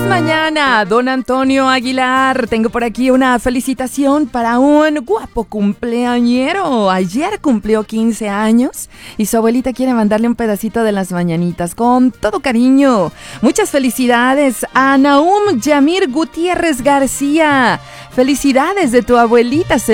mañana, don Antonio Aguilar. Tengo por aquí una felicitación para un guapo cumpleañero. Ayer cumplió 15 años y su abuelita quiere mandarle un pedacito de las mañanitas con todo cariño. Muchas felicidades a Nahum Yamir Gutiérrez García. Felicidades de tu abuelita.